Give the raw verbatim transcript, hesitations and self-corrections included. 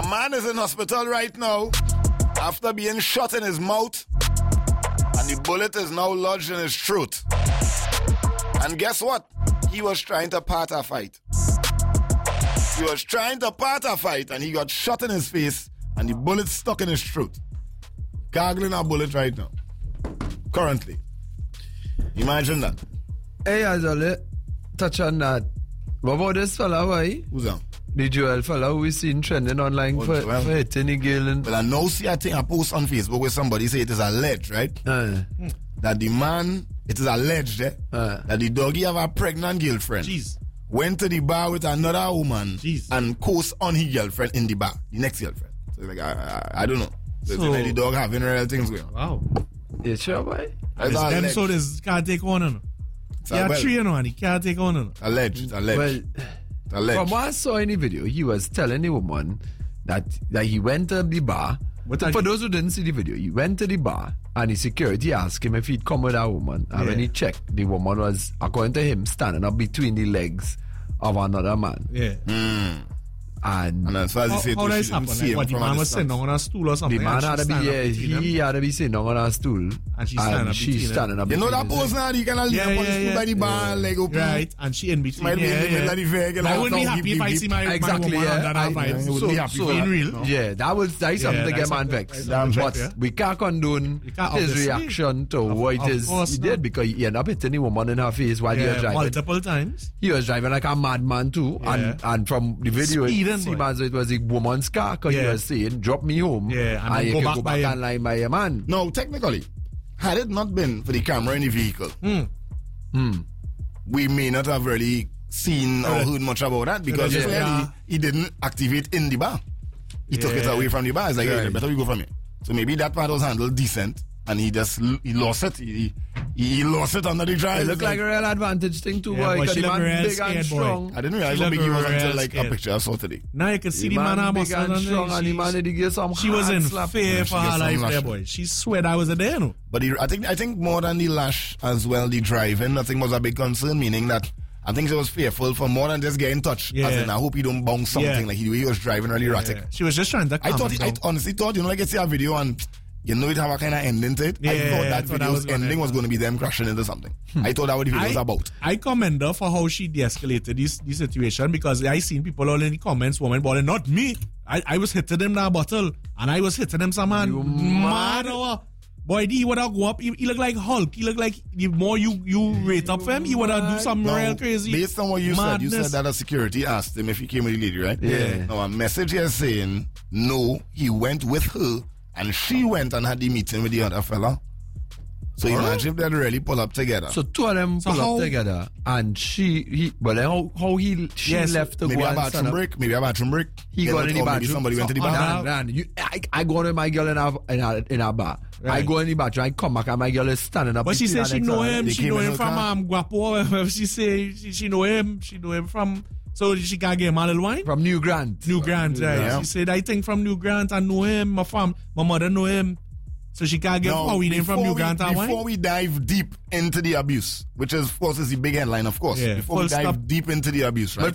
man is in hospital right now after being shot in his mouth, and the bullet is now lodged in his throat. And guess what? He was trying to part a fight. He was trying to part a fight, and he got shot in his face, and the bullet stuck in his throat. Gargling a bullet right now. Currently. Imagine that. Hey, Azale, touch on that. What about this fella, why? Who's that? The Joel fella who we seen trending online oh, for, Joel. for hitting the girl. And... Well, I know see a thing I post on Facebook where somebody say it is alleged, right? Uh, that the man, it is alleged eh, uh, that the doggy have a pregnant girlfriend. Jeez. Went to the bar with another woman Jeez. and coast on his girlfriend in the bar, the next girlfriend. So like I, I, I don't know. So, So- like the dog having real things going on. Wow. you sure, boy? That's Them alleged. so this can't take on him. It's Yeah, well, three you know, and he can't take on him. alleged. It's alleged. Well, It's alleged. from what I saw in the video, he was telling the woman that, that he went to the bar. What For are you- those who didn't see the video, he went to the bar and the security asked him if he'd come with that woman. And Yeah. when he checked, the woman was, according to him, standing up between the legs of another man. Yeah. Mm. And, And as far as How, he said, how she this didn't happen? see Like, him what, the from a man was sitting distance. on a stool or the something? man and she had to be, stand up yeah, between them? he had to be sitting on a stool. And she standing up she's between them. standing up You know between that his pose legs. now? You can lean Yeah, up on the yeah, stool yeah. by the bar, leg open. Right, and she in between. Might be in yeah, the middle yeah. of the vehicle. I wouldn't be Beep, happy beep, if I beep. see my, Exactly, my woman yeah. under that I- vibe. I would so, be happy so, for being that. real. No? Yeah, that was that's something Yeah, to get that's man something- vexed. that's something But vexed, yeah. we can't condone We can't, his obviously. reaction to Of- what it of is course he not. did, because he ended up hitting the woman in her face while he was Yeah, driving. multiple times. He was driving like a madman too, Yeah. and and from the video it Speeding, seemed boy. as it was the woman's car, because he Yeah. was saying, "Drop me home, Yeah, and then you go can back go by back him." and line by your man." No, technically, had it not been for the camera in the vehicle, Mm. Hmm. we may not have really seen or Right. heard much about that, because Yeah. clearly Yeah. he didn't activate in the bar. He took it Yeah. away from the bar. It's like, hey, Right. better we go from here. So maybe that part was handled decent, and he just l- he lost it. He, he, he lost it under the drive. It looked like a real advantage thing too, Yeah, boy. but Because she the looked man real big scared, and boy. strong. I didn't realize She how big looked he was real until like scared. a picture I saw today. Now you can see the, The man, man I big must and have strong, and the she, man did give some she was hard in slap. fear Yeah, for she her gets some life there, lash. boy. She swear I was there, no? But he, I think I think more than the lash as well, the driving, I think was a big concern, meaning that I think she was fearful for more than just getting touched. Yeah. As in, I hope he don't bounce something, Yeah. like the way he was driving really erratic. Yeah. She was just trying to calm I thought, him he, I down. honestly thought, you know, like you see a video and you know it have a kind of ending to it. I Yeah, thought I that thought that video's was gonna ending end. was going to be them crashing into something. I thought that what the video was I, about. I commend her for how she de-escalated this, this situation, because I seen people all in the comments, woman balling, not me. I, I was hitting them that bottle, and I was hitting them some man. You mad or boy, he would have go up. He, he look like Hulk. He look like the more you you rate up him, he would have do some Now, real crazy. based on what you said, you madness. said that a security asked him if he came with the lady, right? Yeah. Now, a message here saying, no, he went with her, and she went and had the meeting with the other fella. So imagine if they'd really pull up together. So two of them So pull how- up together, and she, he, well, then how, how he, she Yes, left to maybe go a and bathroom stand up. break, maybe a bathroom break. He You got know, in the or maybe bathroom. somebody went to the So, bar. uh, Nah, nah, you, I, I go to my girl in a, in a, in a bar. I Right. go in the bathroom, I come back, and my girl is standing up. But she between said her she legs know and- him. They She came know in him her from car. um, Guapo. She say she, she know him. She know him from. So she can get him a little wine. From New Grant. New Grant, right? Yeah. She said I think from New Grant. I know him. My fam, my mother know him. So she can't get Now, how we name from before New we- Grant and Before wine. we dive deep into the abuse, which is, of course, is the big headline, of course. Yeah, before we full dive stop. deep into the abuse, right?